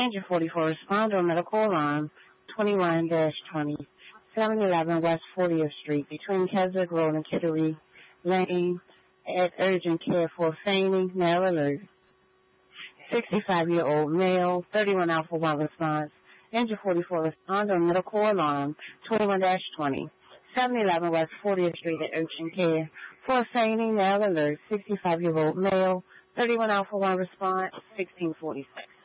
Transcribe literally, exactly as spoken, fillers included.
Engine forty-four, responder on medical alarm twenty-one dash twenty, seven eleven West fortieth Street, between Keswick Road and Kittery Lane, at urgent care for fainting, now alert. sixty-five-year-old male, thirty-one Alpha one response. Engine forty-four, responder on medical alarm twenty-one dash twenty, seven eleven West fortieth Street, at urgent care for fainting, now alert. sixty-five-year-old male, thirty-one Alpha one response, sixteen forty-six.